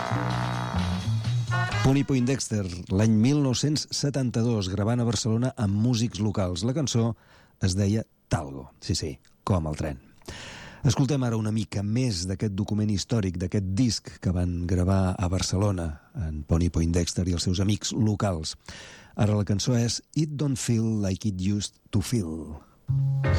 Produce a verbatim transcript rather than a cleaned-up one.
Pony Poindexter, l'any mil nou-cents setanta-dos, gravant a Barcelona amb músics locals. La cançó es deia Talgo, sí, sí, com el tren. Escoltem ara una mica més d'aquest document històric, d'aquest disc que van gravar a Barcelona, en Pony Poindexter i els seus amics locals. Ara la cançó és It Don't Feel Like It Used to Feel.